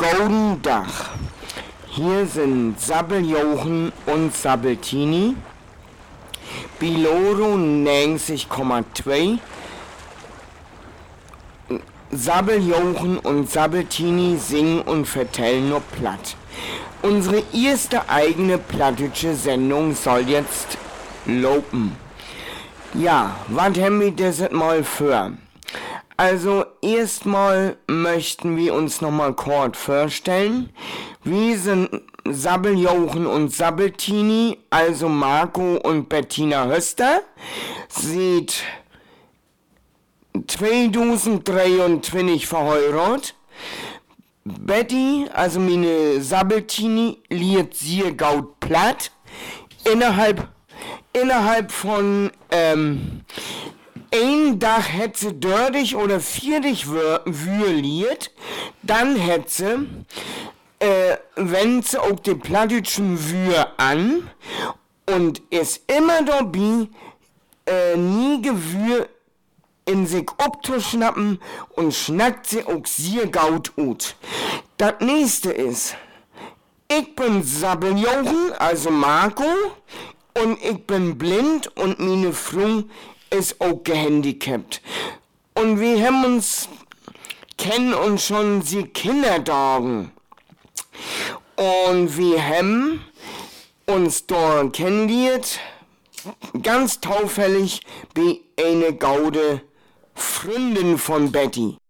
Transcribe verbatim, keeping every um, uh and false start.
Golden Dach. Hier sind Sabbeljochen und Sabbeltini. Biloro neunzig Komma zwei. Sabbeljochen und Sabbeltini singen und vertellen nur platt. Unsere erste eigene plattische Sendung soll jetzt lopen. Ja, was haben wir das mal für? Also erstmal möchten wir uns nochmal kurz vorstellen. Wir sind Sabbeljochen und Sabbeltini, also Marco und Bettina Höster. Seit zweitausenddreiundzwanzig verheiratet. Betty, also meine Sabbeltini, liert sehr gaut platt. Innerhalb, innerhalb von, ähm, ein Dach hätte sie dördig oder vierdig würliert, dann hätte sie, äh, wenn sie auch die plattischen Wür an und ist immer dabei, äh, nie Gewür in sich abzuschnappen und schnackt sie auch sehr gaut ut. Das nächste ist, ich bin Sabbeljochen, also Marco, und ich bin blind und meine Frau ist auch gehandicapt. Und wir haben uns, kennen uns schon sie Kindertagen. Und wir haben uns dort kennengelernt, ganz taufällig, wie eine gaude Freundin von Betty.